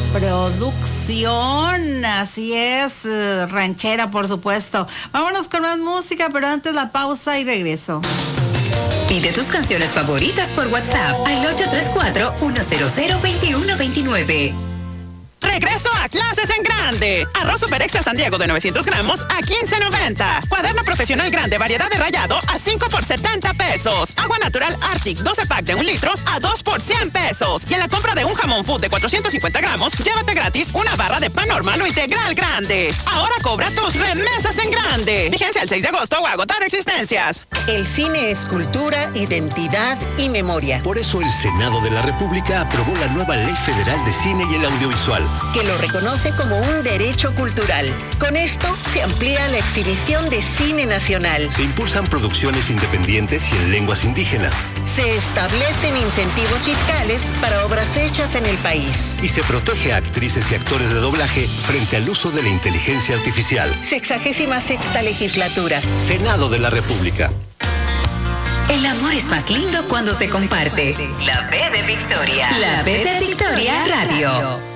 producción, así es, ranchera por supuesto. Vámonos con más música, pero antes la pausa y regreso. Pide tus canciones favoritas por WhatsApp al 834-100-2129. Regreso a clases en grande. Arroz Super Extra San Diego de 900 gramos a $15.90. Cuaderno profesional grande variedad de rayado a 5 por 70 pesos. Agua natural Arctic 12 pack de 1 litro a 2 por 100 pesos. Y en la compra de un jamón food de 450 gramos, llévate gratis una barra de pan normal o integral grande. Ahora cobra tus remesas en grande. Vigencia el 6 de agosto o agotar existencias. El cine es cultura, identidad y memoria. Por eso el Senado de la República aprobó la nueva Ley Federal de Cine y el Audiovisual, que lo reconoce como un derecho cultural. Con esto se amplía la exhibición de cine nacional. Se impulsan producciones independientes y en lenguas indígenas. Se establecen incentivos fiscales para obras hechas en el país. Y se protege a actrices y actores de doblaje frente al uso de la inteligencia artificial. 66ª legislatura. Senado de la República. El amor es más lindo cuando se comparte. La B de Victoria. La B de Victoria Radio.